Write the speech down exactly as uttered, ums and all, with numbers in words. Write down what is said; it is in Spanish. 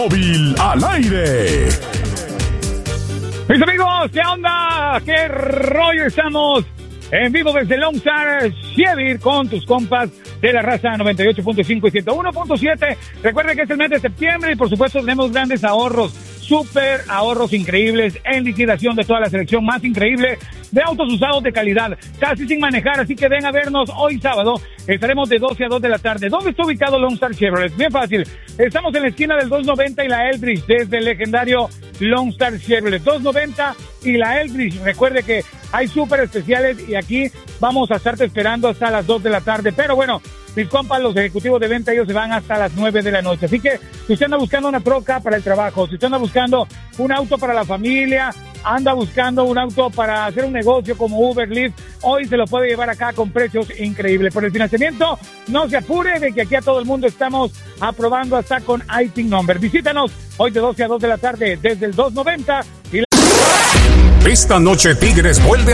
Móvil al aire. Mis amigos, ¿qué onda? ¿Qué rollo? Estamos en vivo desde Lone Star Chevy con tus compas de la raza noventa y ocho punto cinco y ciento uno punto siete. Recuerden que es el mes de septiembre y por supuesto tenemos grandes ahorros, súper ahorros increíbles en liquidación de toda la selección más increíble de autos usados de calidad, casi sin manejar, así que ven a vernos hoy sábado. Estaremos de doce a dos de la tarde. ¿Dónde está ubicado Lone Star Chevrolet? Bien fácil. Estamos en la esquina del dos noventa y la Eldridge, desde el legendario Lone Star Chevrolet. dos noventa y la Eldridge. Recuerde que hay súper especiales y aquí vamos a estarte esperando hasta las dos de la tarde. Pero bueno, mis compas, los ejecutivos de venta, ellos se van hasta las nueve de la noche. Así que si usted anda buscando una troca para el trabajo, si usted anda buscando un auto para la familia, anda buscando un auto para hacer un negocio como Uber, Lyft, hoy se lo puede llevar acá con precios increíbles. Por el financiamiento, no se apure, de que aquí a todo el mundo estamos aprobando hasta con I T I N Number. Visítanos hoy de doce a dos de la tarde desde el dos noventa y la... Esta noche Tigres vuelve